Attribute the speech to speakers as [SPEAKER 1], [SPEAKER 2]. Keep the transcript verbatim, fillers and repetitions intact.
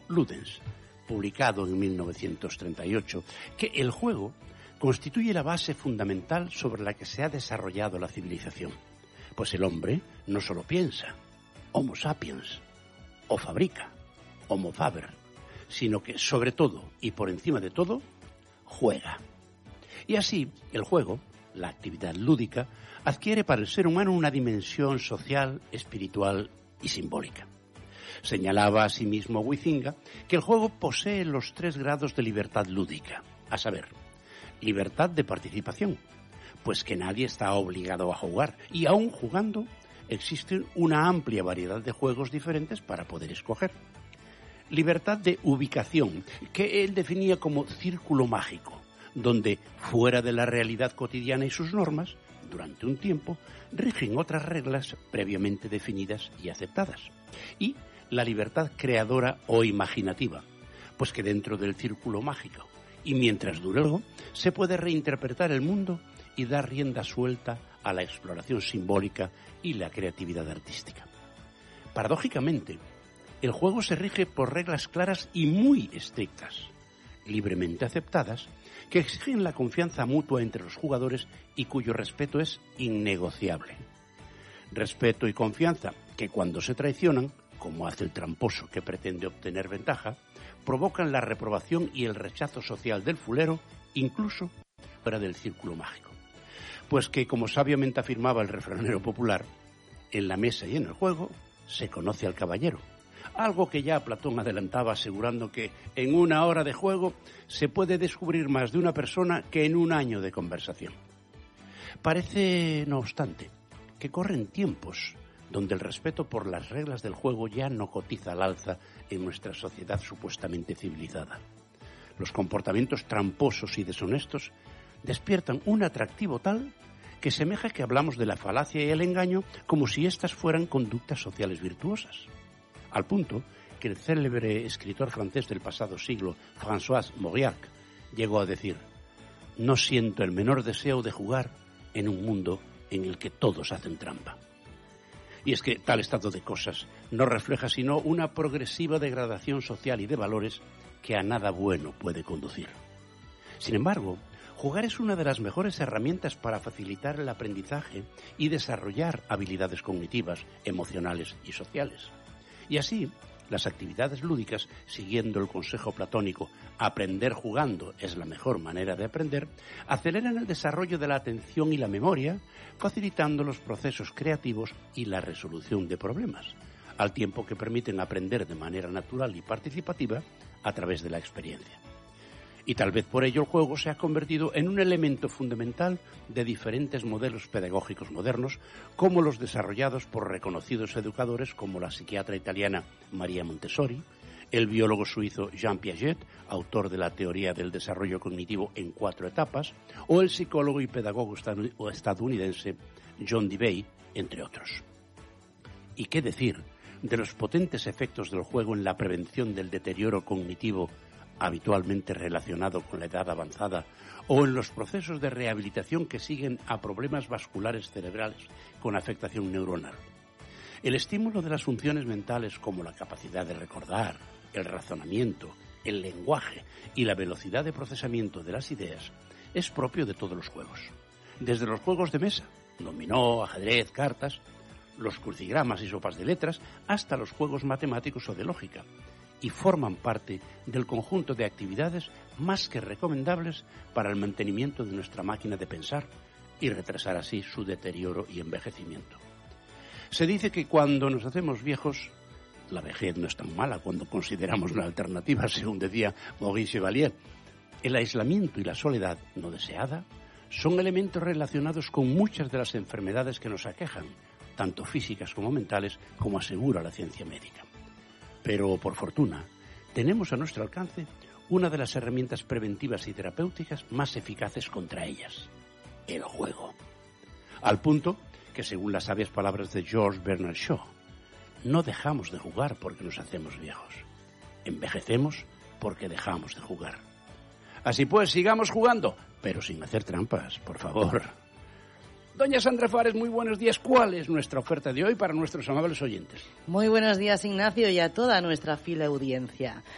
[SPEAKER 1] Ludens, publicado en mil novecientos treinta y ocho, que el juego constituye la base fundamental sobre la que se ha desarrollado la civilización. Pues el hombre no solo piensa, Homo sapiens, o fabrica, Homo faber, sino que sobre todo y por encima de todo, juega. Y así, el juego, la actividad lúdica, adquiere para el ser humano una dimensión social, espiritual y simbólica. Señalaba asimismo Huizinga que el juego posee los tres grados de libertad lúdica, a saber, libertad de participación, pues que nadie está obligado a jugar, y aún jugando existe una amplia variedad de juegos diferentes para poder escoger. Libertad de ubicación, que él definía como círculo mágico, donde, fuera de la realidad cotidiana y sus normas, durante un tiempo, rigen otras reglas previamente definidas y aceptadas. Y la libertad creadora o imaginativa, pues que dentro del círculo mágico, y mientras dure algo, se puede reinterpretar el mundo y dar rienda suelta a la exploración simbólica y la creatividad artística. Paradójicamente, el juego se rige por reglas claras y muy estrictas, libremente aceptadas, que exigen la confianza mutua entre los jugadores y cuyo respeto es innegociable. Respeto y confianza que, cuando se traicionan, como hace el tramposo que pretende obtener ventaja, provocan la reprobación y el rechazo social del fulero, incluso fuera del círculo mágico. Pues que, como sabiamente afirmaba el refranero popular, en la mesa y en el juego se conoce al caballero, algo que ya Platón adelantaba asegurando que en una hora de juego se puede descubrir más de una persona que en un año de conversación. Parece, no obstante, que corren tiempos donde el respeto por las reglas del juego ya no cotiza al alza en nuestra sociedad supuestamente civilizada. Los comportamientos tramposos y deshonestos despiertan un atractivo tal que semeja que hablamos de la falacia y el engaño como si éstas fueran conductas sociales virtuosas. Al punto que el célebre escritor francés del pasado siglo, François Mauriac, llegó a decir: «No siento el menor deseo de jugar en un mundo en el que todos hacen trampa». Y es que tal estado de cosas no refleja sino una progresiva degradación social y de valores que a nada bueno puede conducir. Sin embargo, jugar es una de las mejores herramientas para facilitar el aprendizaje y desarrollar habilidades cognitivas, emocionales y sociales. Y así, las actividades lúdicas, siguiendo el consejo platónico, aprender jugando es la mejor manera de aprender, aceleran el desarrollo de la atención y la memoria, facilitando los procesos creativos y la resolución de problemas, al tiempo que permiten aprender de manera natural y participativa a través de la experiencia. Y tal vez por ello el juego se ha convertido en un elemento fundamental de diferentes modelos pedagógicos modernos, como los desarrollados por reconocidos educadores como la psiquiatra italiana María Montessori, el biólogo suizo Jean Piaget, autor de la teoría del desarrollo cognitivo en cuatro etapas, o el psicólogo y pedagogo estadounidense John Dewey, entre otros. ¿Y qué decir de los potentes efectos del juego en la prevención del deterioro cognitivo habitualmente relacionado con la edad avanzada, o en los procesos de rehabilitación que siguen a problemas vasculares cerebrales con afectación neuronal? El estímulo de las funciones mentales como la capacidad de recordar, el razonamiento, el lenguaje y la velocidad de procesamiento de las ideas es propio de todos los juegos. Desde los juegos de mesa, dominó, ajedrez, cartas, los crucigramas y sopas de letras, hasta los juegos matemáticos o de lógica, y forman parte del conjunto de actividades más que recomendables para el mantenimiento de nuestra máquina de pensar y retrasar así su deterioro y envejecimiento. Se dice que cuando nos hacemos viejos, la vejez no es tan mala cuando consideramos una alternativa, según decía Maurice Chevalier. El aislamiento y la soledad no deseada son elementos relacionados con muchas de las enfermedades que nos aquejan, tanto físicas como mentales, como asegura la ciencia médica. Pero, por fortuna, tenemos a nuestro alcance una de las herramientas preventivas y terapéuticas más eficaces contra ellas: el juego. Al punto que, según las sabias palabras de George Bernard Shaw, no dejamos de jugar porque nos hacemos viejos. Envejecemos porque dejamos de jugar. Así pues, sigamos jugando, pero sin hacer trampas, por favor. Doña Sandra Fares, muy buenos días. ¿Cuál es nuestra oferta de hoy para nuestros amables oyentes?
[SPEAKER 2] Muy buenos días, Ignacio, y a toda nuestra fila audiencia.